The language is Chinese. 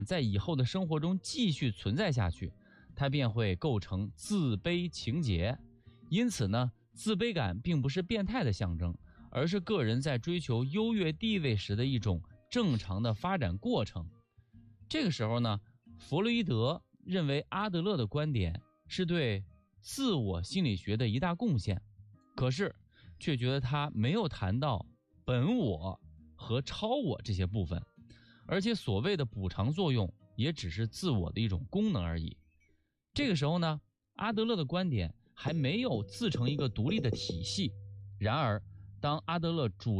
在以后的生活中继续存在下去，它便会构成自卑情结。因此呢，自卑感并不是变态的象征，而是个人在追求优越地位时的一种正常的发展过程。这个时候呢，弗洛伊德认为阿德勒的观点是对自我心理学的一大贡献，可是却觉得他没有谈到本我和超我这些部分，而且所谓的补偿作用也只是自我的一种功能而已。这个时候呢，阿德勒的观点还没有自成一个独立的体系。然而当阿德勒主